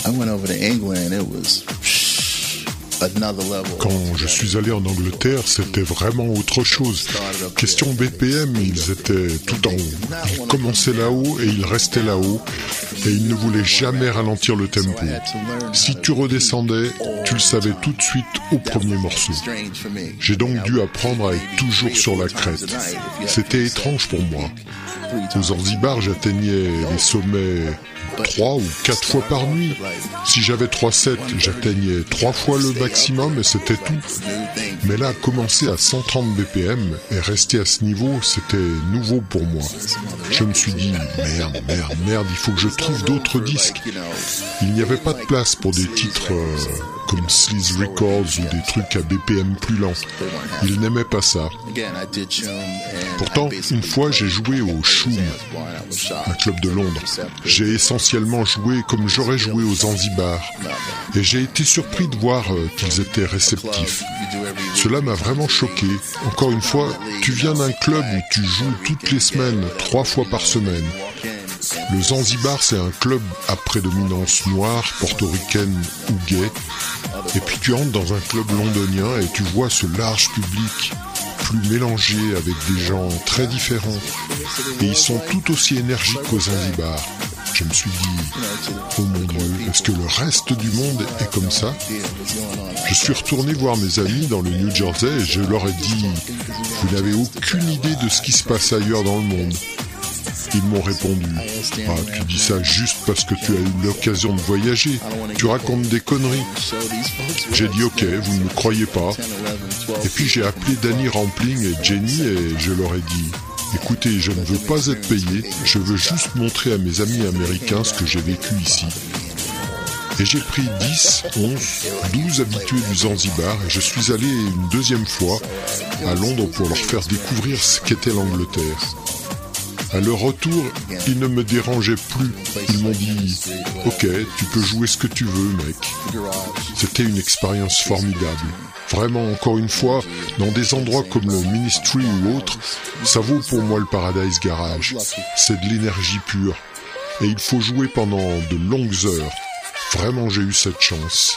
Quand je suis allé en Angleterre, c'était vraiment autre chose. Question BPM, ils étaient tout en haut. Ils commençaient là-haut et ils restaient là-haut. Et ils ne voulaient jamais ralentir le tempo. Si tu redescendais, tu le savais tout de suite au premier morceau. J'ai donc dû apprendre à être toujours sur la crête. C'était étrange pour moi. Aux Zanzibar, j'atteignais les sommets 3 ou 4 fois par nuit. Si j'avais 3 sets, j'atteignais 3 fois le maximum et c'était tout. Mais là, commencer à 130 BPM et rester à ce niveau, c'était nouveau pour moi. Je me suis dit, merde, il faut que je trouve d'autres disques. Il n'y avait pas de place pour des titres comme Sleaze Records ou des trucs à BPM plus lents. Ils n'aimaient pas ça. Pourtant, une fois, j'ai joué au Shoom, un club de Londres. J'ai essentiellement joué comme j'aurais joué aux Zanzibar. Et j'ai été surpris de voir qu'ils étaient réceptifs. Cela m'a vraiment choqué. Encore une fois, tu viens d'un club où tu joues toutes les semaines, 3 fois par semaine. Le Zanzibar, c'est un club à prédominance noire, portoricaine ou gay. Et puis tu entres dans un club londonien et tu vois ce large public, plus mélangé avec des gens très différents. Et ils sont tout aussi énergiques qu'au Zanzibar. Je me suis dit, oh mon Dieu, est-ce que le reste du monde est comme ça? Je suis retourné voir mes amis dans le New Jersey et je leur ai dit, vous n'avez aucune idée de ce qui se passe ailleurs dans le monde. Ils m'ont répondu, tu dis ça juste parce que tu as eu l'occasion de voyager, tu racontes des conneries. J'ai dit ok, vous ne me croyez pas. Et puis j'ai appelé Danny Rampling et Jenny et je leur ai dit, écoutez, je ne veux pas être payé, je veux juste montrer à mes amis américains ce que j'ai vécu ici. Et j'ai pris 10, 11, 12 habitués du Zanzibar et je suis allé une deuxième fois à Londres pour leur faire découvrir ce qu'était l'Angleterre. À leur retour, ils ne me dérangeaient plus. Ils m'ont dit « Ok, tu peux jouer ce que tu veux, mec. » C'était une expérience formidable. Vraiment, encore une fois, dans des endroits comme le Ministry ou autre, ça vaut pour moi le Paradise Garage. C'est de l'énergie pure. Et il faut jouer pendant de longues heures. Vraiment, j'ai eu cette chance.